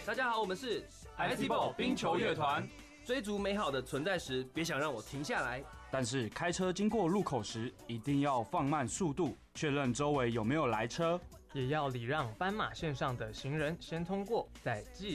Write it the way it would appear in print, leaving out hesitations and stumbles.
大家好，我们是 ITBall 冰球乐团。 追逐美好的存在时，别想让我停下来。 但是开车经过路口时，一定要放慢速度，确认周围有没有来车， 也要礼让斑马线上的行人先通过，再继